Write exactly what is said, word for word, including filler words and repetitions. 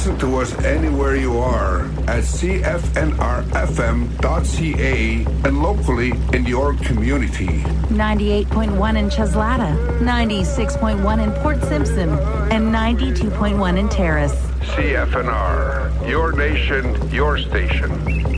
Listen to us anywhere you are at c f n r f m dot c a and locally in your community. ninety-eight point one in Cheslata, ninety-six point one in Port Simpson, and ninety-two point one in Terrace. C F N R, your nation, your station.